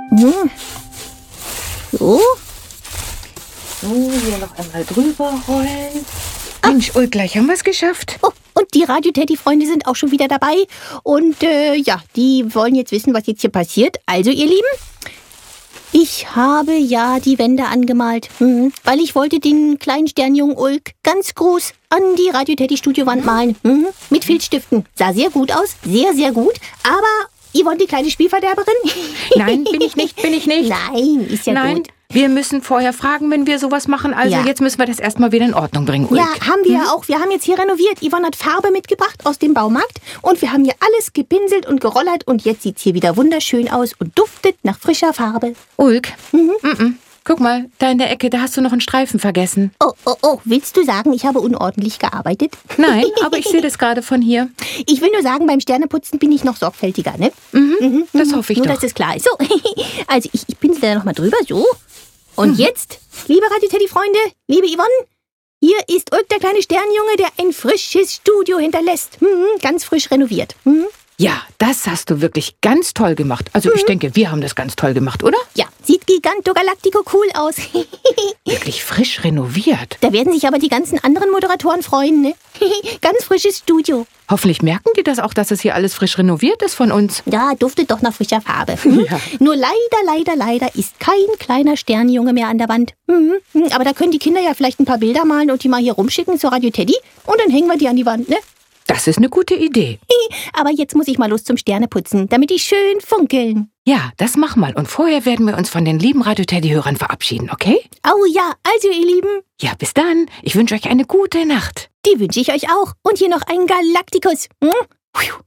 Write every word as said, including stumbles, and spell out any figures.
Hm. So. So, hier noch einmal drüber rollen. Mensch, Ulk, gleich haben wir es geschafft. Oh, und die Radio-Teddy-Freunde sind auch schon wieder dabei. Und äh, ja, die wollen jetzt wissen, was jetzt hier passiert. Also, ihr Lieben, ich habe ja die Wände angemalt, mhm, weil ich wollte den kleinen Sternjungen Ulk ganz groß an die Radio-Teddy-Studiowand malen. Mhm, mit Filzstiften. Sah sehr gut aus, sehr, sehr gut. Aber Yvonne, die kleine Spielverderberin? Nein, bin ich nicht, bin ich nicht. Nein, ist ja Nein. gut. Wir müssen vorher fragen, wenn wir sowas machen. Also Ja. jetzt müssen wir das erstmal wieder in Ordnung bringen, Ulk. Ja, haben wir ja auch. Wir haben jetzt hier renoviert. Yvonne hat Farbe mitgebracht aus dem Baumarkt. Und wir haben hier alles gepinselt und gerollert. Und jetzt sieht's hier wieder wunderschön aus und duftet nach frischer Farbe. Ulk, mhm. Mm-mm. Guck mal, da in der Ecke, da hast du noch einen Streifen vergessen. Oh, oh, oh. Willst du sagen, ich habe unordentlich gearbeitet? Nein, aber ich sehe das gerade von hier. Ich will nur sagen, beim Sterneputzen bin ich noch sorgfältiger, ne? Mhm, Mhm, das mhm. hoffe ich Nur, doch. dass es klar ist. So, also ich, ich pinsel da noch mal drüber, so. Und Mhm. jetzt, liebe Radio-Teddy-Freunde, liebe Yvonne, hier ist Ulk, der kleine Sternjunge, der ein frisches Studio hinterlässt. Mhm, ganz frisch renoviert. Mhm. Ja, das hast du wirklich ganz toll gemacht. Also ich denke, wir haben das ganz toll gemacht, oder? Ja, sieht Giganto Galactico cool aus. Wirklich frisch renoviert. Da werden sich aber die ganzen anderen Moderatoren freuen, ne? Ganz frisches Studio. Hoffentlich merken die das auch, dass es hier alles frisch renoviert ist von uns. Ja, duftet doch nach frischer Farbe. Mhm. Ja. Nur leider, leider, leider ist kein kleiner Sternjunge mehr an der Wand. Mhm. Aber da können die Kinder ja vielleicht ein paar Bilder malen und die mal hier rumschicken zur Radio Teddy. Und dann hängen wir die an die Wand, ne? Das ist eine gute Idee. Aber jetzt muss ich mal los zum Sterneputzen, damit die schön funkeln. Ja, das mach mal. Und vorher werden wir uns von den lieben Radio-Teddy-Hörern verabschieden, okay? Oh ja, also ihr Lieben, Ja, bis dann. Ich wünsche euch eine gute Nacht. die wünsche ich euch auch. Und hier noch einen Galaktikus. Hm?